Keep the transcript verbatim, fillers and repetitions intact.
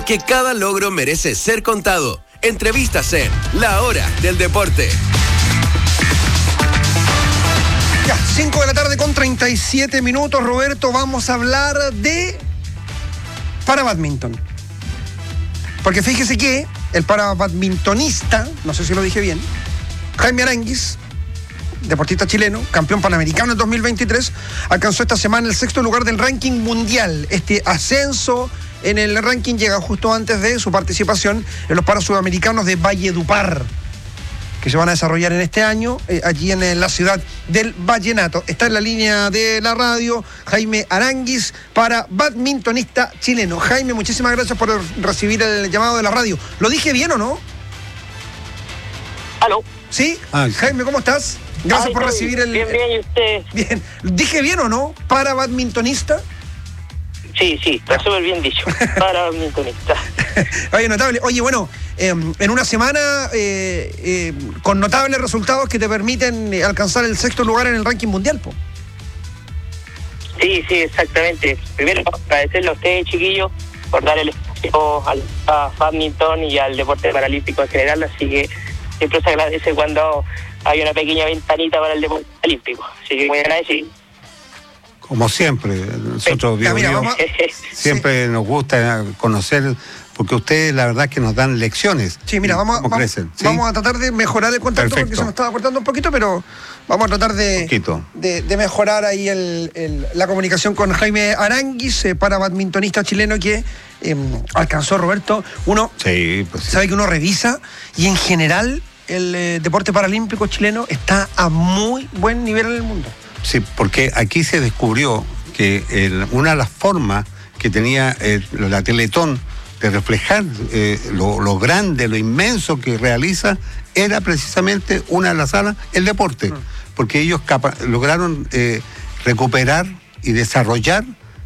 porque cada logro merece ser contado. Entrevistas en La Hora del Deporte. Ya, cinco de la tarde con treinta y siete minutos, Roberto. Vamos a hablar de para-badminton. Porque fíjese que el para-badmintonista, no sé si lo dije bien, Jaime Aránguiz, deportista chileno, campeón panamericano en dos mil veintitrés, alcanzó esta semana el sexto lugar del ranking mundial. Este ascenso en el ranking llega justo antes de su participación en los Parasudamericanos de Valledupar, que se van a desarrollar en este año, eh, allí en, en la ciudad del Vallenato. Está en la línea de la radio Jaime Aránguiz, para badmintonista chileno. Jaime, muchísimas gracias por recibir el llamado de la radio. ¿Lo dije bien o no? ¿Aló? ¿Sí? Ah, Jaime, ¿cómo estás? Gracias Ay, por recibir el... Bien, bien, ¿y usted? Bien. ¿Dije bien o no? ¿Para badmintonista? Sí, sí, está súper bien dicho. Para badmintonista. Oye, notable. Oye, bueno, eh, en una semana eh, eh, con notables resultados que te permiten alcanzar el sexto lugar en el ranking mundial, po. Sí, sí, exactamente. Primero, agradecerle a ustedes, chiquillos, por dar el espacio al a badminton y al deporte paralímpico en general, así que siempre se agradece cuando hay una pequeña ventanita para el deporte olímpico. Así que muy agradecido. Como siempre, nosotros ya, mira, vamos a... siempre sí. Nos gusta conocer, porque ustedes la verdad que nos dan lecciones. Sí, mira, vamos, cómo vamos, crecen, ¿sí? Vamos a tratar de mejorar el contacto. Perfecto. Porque se nos estaba cortando un poquito, pero vamos a tratar de, de, de mejorar ahí el, el, la comunicación con Jaime Aránguiz, eh, para badmintonista chileno que eh, alcanzó, Roberto. Uno sí, pues sí. Sabe que uno revisa y en general el eh, deporte paralímpico chileno está a muy buen nivel en el mundo. Sí, porque aquí se descubrió que el, una de las formas que tenía eh, la Teletón de reflejar eh, lo, lo grande, lo inmenso que realiza, era precisamente una de las salas, el deporte, porque ellos capa- lograron eh, recuperar y desarrollar